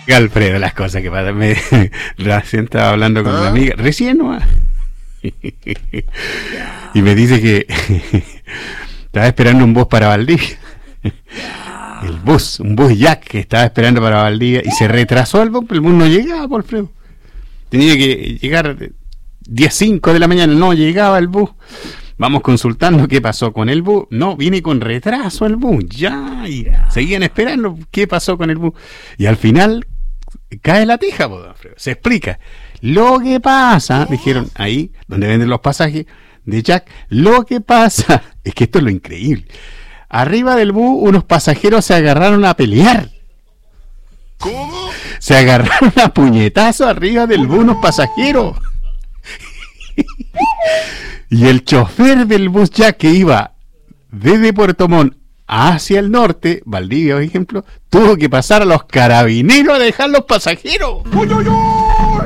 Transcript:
Alfredo, las cosas que pasan. Recién estaba hablando con una amiga, recién nomás. Y me dice que estaba esperando un bus para Valdivia. Un bus Jack que estaba esperando para Valdivia y se retrasó el bus no llegaba, por Alfredo. Tenía que llegar 10:05 de la mañana, no llegaba el bus. Vamos consultando qué pasó con el bus. No, viene con retraso el bus. Ya, y seguían esperando qué pasó con el bus. Y al final cae la teja, Alfredo. Se explica. Lo que pasa, dijeron ahí, donde venden los pasajes de Jack, lo que pasa es que esto es lo increíble. Arriba del bus, unos pasajeros se agarraron a pelear. ¿Cómo? Se agarraron a puñetazo arriba del bus unos pasajeros. Y el chofer del bus Jack que iba desde Puerto Montt hacia el norte, Valdivia, por ejemplo, tuvo que pasar a los carabineros a dejar los pasajeros. ¡Uy, uy, uy!